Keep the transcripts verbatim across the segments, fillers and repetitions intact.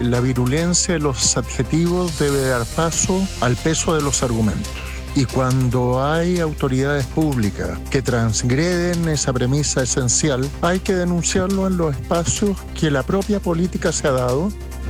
la virulencia de los adjetivos debe dar paso al peso de los argumentos. Y cuando hay autoridades públicas que transgreden esa premisa esencial, hay que denunciarlo en los espacios que la propia política se ha dado.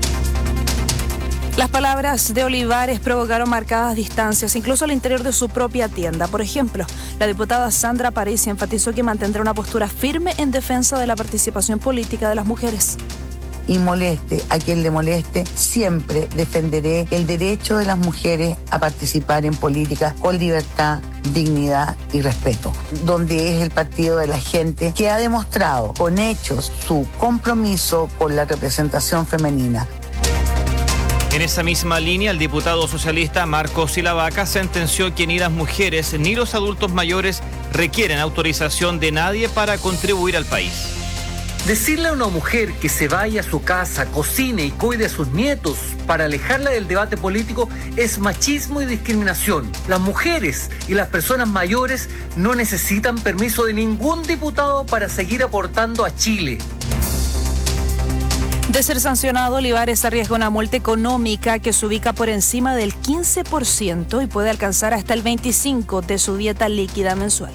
Las palabras de Olivares provocaron marcadas distancias, incluso al interior de su propia tienda. Por ejemplo, la diputada Sandra Parisi enfatizó que mantendrá una postura firme en defensa de la participación política de las mujeres. Y moleste a quien le moleste, siempre defenderé el derecho de las mujeres a participar en política con libertad, dignidad y respeto, donde es el partido de la gente que ha demostrado con hechos su compromiso con la representación femenina. En esa misma línea, el diputado socialista Marcos Silavaca sentenció que ni las mujeres ni los adultos mayores requieren autorización de nadie para contribuir al país. Decirle a una mujer que se vaya a su casa, cocine y cuide a sus nietos para alejarla del debate político es machismo y discriminación. Las mujeres y las personas mayores no necesitan permiso de ningún diputado para seguir aportando a Chile. De ser sancionado, Olivares arriesga una multa económica que se ubica por encima del quince por ciento y puede alcanzar hasta el veinticinco por ciento de su dieta líquida mensual.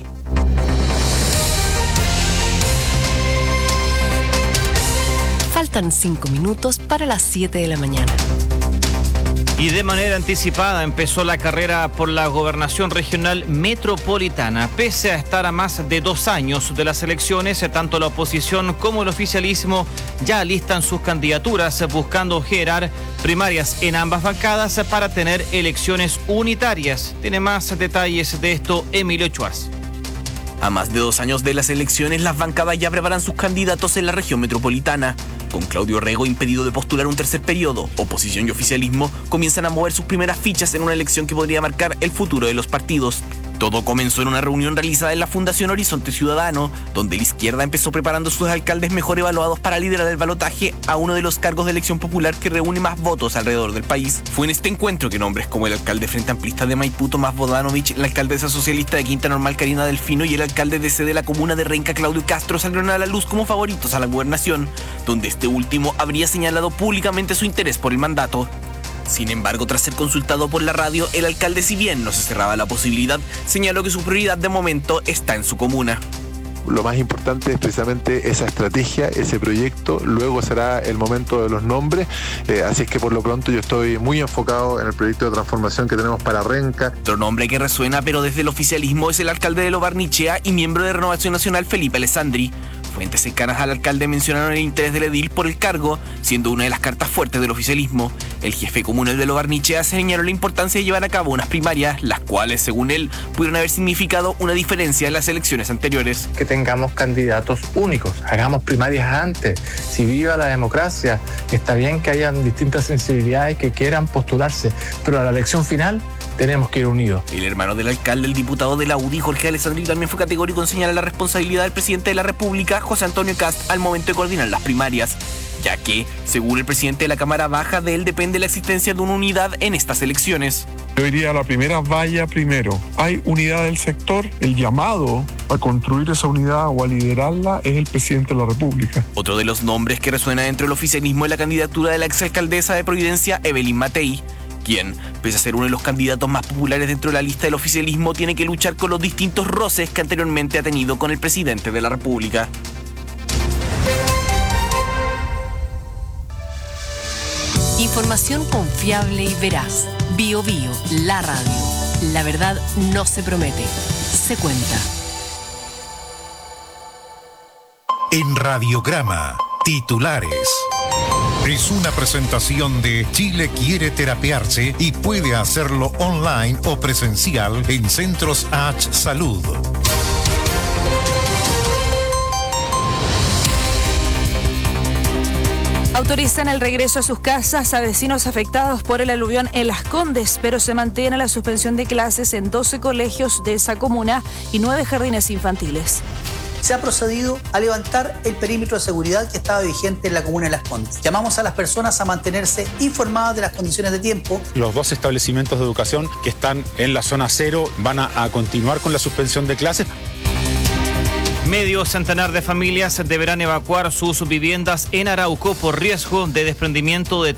Faltan cinco minutos para las siete de la mañana. Y de manera anticipada empezó la carrera por la gobernación regional metropolitana. Pese a estar a más de dos años de las elecciones, tanto la oposición como el oficialismo ya listan sus candidaturas, buscando generar primarias en ambas bancadas para tener elecciones unitarias. Tiene más detalles de esto Emilio Schwartz. A más de dos años de las elecciones, las bancadas ya preparan sus candidatos en la región metropolitana. Con Claudio Rego impedido de postular un tercer periodo, oposición y oficialismo comienzan a mover sus primeras fichas en una elección que podría marcar el futuro de los partidos. Todo comenzó en una reunión realizada en la Fundación Horizonte Ciudadano, donde la izquierda empezó preparando sus alcaldes mejor evaluados para liderar el balotaje a uno de los cargos de elección popular que reúne más votos alrededor del país. Fue en este encuentro que nombres como el alcalde Frente Amplista de Maipú, Tomás Bodanovich, la alcaldesa socialista de Quinta Normal, Karina Delfino, y el alcalde de C de la comuna de Renca, Claudio Castro, salieron a la luz como favoritos a la gobernación, donde este último habría señalado públicamente su interés por el mandato. Sin embargo, tras ser consultado por la radio, el alcalde, si bien no se cerraba la posibilidad, señaló que su prioridad de momento está en su comuna. Lo más importante es precisamente esa estrategia, ese proyecto, luego será el momento de los nombres, eh, así es que por lo pronto yo estoy muy enfocado en el proyecto de transformación que tenemos para Renca. Otro nombre que resuena, pero desde el oficialismo, es el alcalde de Lo Barnechea y miembro de Renovación Nacional, Felipe Alessandri. Fuentes cercanas al alcalde mencionaron el interés del edil por el cargo, siendo una de las cartas fuertes del oficialismo. El jefe comunal de Lo Barnechea señaló la importancia de llevar a cabo unas primarias, las cuales, según él, pudieron haber significado una diferencia en las elecciones anteriores. Que tengamos candidatos únicos, hagamos primarias antes. Si viva la democracia, está bien que hayan distintas sensibilidades que quieran postularse, pero a la elección final tenemos que ir unidos. El hermano del alcalde, el diputado de la U D I, Jorge Alessandri, también fue categórico en señalar la responsabilidad del presidente de la República, José Antonio Kast, al momento de coordinar las primarias, ya que, según el presidente de la Cámara Baja, de él depende la existencia de una unidad en estas elecciones. Yo diría la primera valla primero. Hay unidad del sector, el llamado a construir esa unidad o a liderarla es el presidente de la República. Otro de los nombres que resuena dentro del oficialismo es la candidatura de la exalcaldesa de Providencia, Evelyn Matei, quien, pese a ser uno de los candidatos más populares dentro de la lista del oficialismo, tiene que luchar con los distintos roces que anteriormente ha tenido con el presidente de la República. Información confiable y veraz. Bio Bio, la radio. La verdad no se promete, se cuenta. En Radiograma, titulares. Es una presentación de Chile quiere terapiarse y puede hacerlo online o presencial en Centros H Salud. Autorizan el regreso a sus casas a vecinos afectados por el aluvión en Las Condes, pero se mantiene la suspensión de clases en doce colegios de esa comuna y nueve jardines infantiles. Se ha procedido a levantar el perímetro de seguridad que estaba vigente en la comuna de Las Condes. Llamamos a las personas a mantenerse informadas de las condiciones de tiempo. Los dos establecimientos de educación que están en la zona cero van a, a continuar con la suspensión de clases. Medio centenar de familias deberán evacuar sus viviendas en Arauco por riesgo de desprendimiento de